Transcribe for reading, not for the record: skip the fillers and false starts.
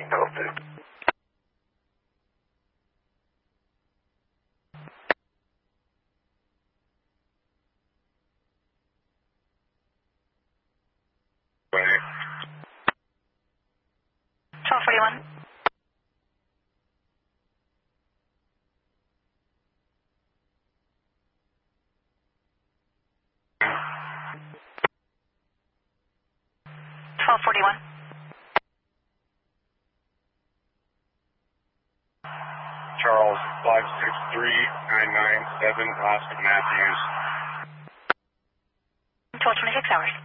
Delta. Wait. 1241. Charles 563997, Oscar Matthews. 1226 hours.